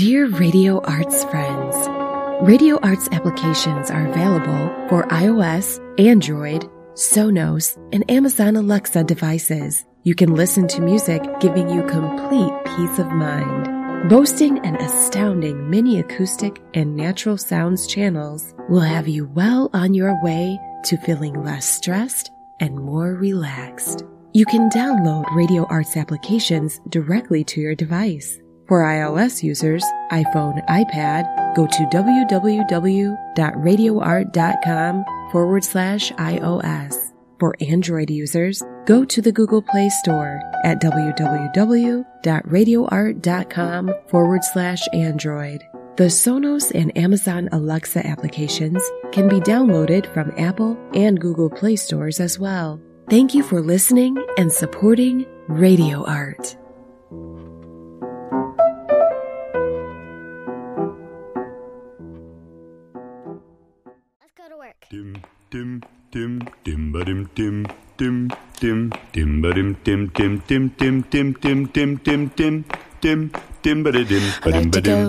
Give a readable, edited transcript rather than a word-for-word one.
Dear Radio Arts friends, Radio Arts applications are available for iOS, Android, Sonos, and Amazon Alexa devices. You can listen to music giving you complete peace of mind. Boasting an astounding mini acoustic and natural sounds channels will have you well on your way to feeling less stressed and more relaxed. You can download Radio Arts applications directly to your device. For iOS users, iPhone, iPad, go to www.radioart.com/iOS. For Android users, go to the Google Play Store at www.radioart.com/Android. The Sonos and Amazon Alexa applications can be downloaded from Apple and Google Play stores as well. Thank you for listening and supporting Radio Art. Let's go to work. Dim dim dim dim ba dim dim dim dim dim ba dim dim dim dim dim dim dim dim dim dim dim dim ba dim ba dim ba dim.